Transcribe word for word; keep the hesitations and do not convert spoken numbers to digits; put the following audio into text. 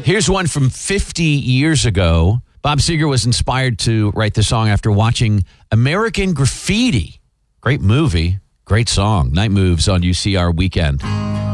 Here's one from fifty years ago. Bob Seger was inspired to write the song after watching American Graffiti. Great movie, great song. Night Moves on U C R Weekend.